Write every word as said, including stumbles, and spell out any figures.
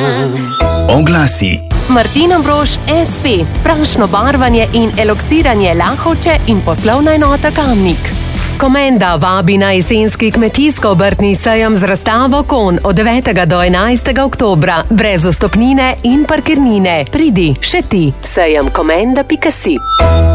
Oglasi. Martin Ambrož es pe, prašno barvanje in eloksiranje Lahovče in poslovna enota Kamnik. Komenda vabi na jesenski kmetijsko-obrtni sejem z razstavo konj od devetega do enajstega oktobra, brez vstopnine in parkirnine. Pridi še ti, sejem komenda pika si.